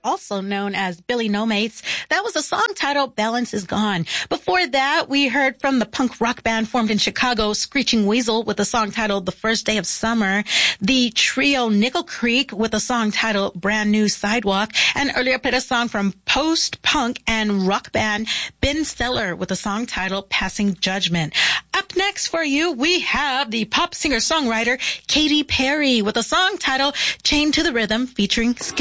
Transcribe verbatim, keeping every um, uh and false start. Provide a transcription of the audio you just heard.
also known as Billy No Mates. That was a song titled Balance Is Gone. Before that, we heard from the punk rock band formed in Chicago, Screeching Weasel, with a song titled The First Day of Summer. The trio Nickel Creek with a song titled Brand New Sidewalk. And earlier played a song from post-punk and rock band Ben Stiller with a song titled Passing Judgment. Up next for you, we have the pop singer-songwriter Katy Perry with a song titled Chained to the Rhythm featuring Skip.